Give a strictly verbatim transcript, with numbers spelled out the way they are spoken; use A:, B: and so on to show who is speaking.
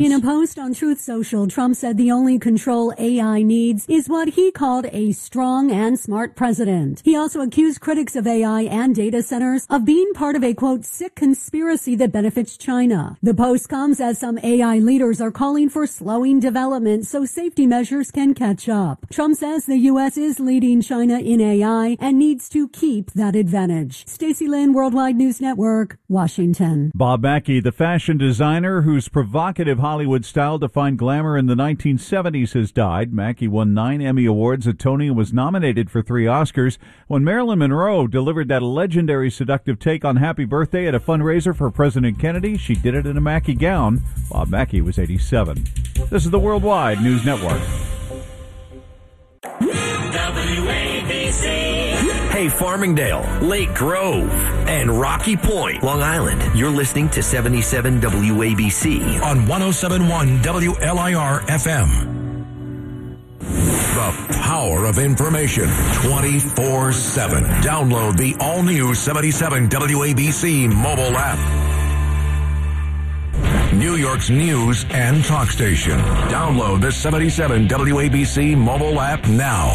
A: In a post on Truth Social, Trump said the only control A I needs is what he called a strong and smart president. He also accused critics of A I and data centers of being part of a, quote, sick conspiracy that benefits China. The post comes as some A I leaders are calling for slowing development so safety measures can catch up. Trump says the U S is leading China in A I and needs to keep that advantage. Stacey Lynn, Worldwide News Network, Washington.
B: Bob Mackie, the fashion designer whose provocative Hollywood style defined glamour in the nineteen seventies, has died. Mackie won nine Emmy Awards, a Tony, and was nominated for three Oscars. When Marilyn Monroe delivered that legendary seductive take on Happy Birthday at a fundraiser for President Kennedy, she did it in a Mackie gown. Bob Mackie was eighty-seven. This is the Worldwide News Network.
C: W A B C.
D: Hey, Farmingdale, Lake Grove, and Rocky Point, Long Island. You're listening to seventy-seven W A B C
E: on one oh seven point one W L I R F M. The power of information twenty-four seven. Download the all-new seventy-seven W A B C mobile app. New York's news and talk station. Download the seventy-seven W A B C mobile app now.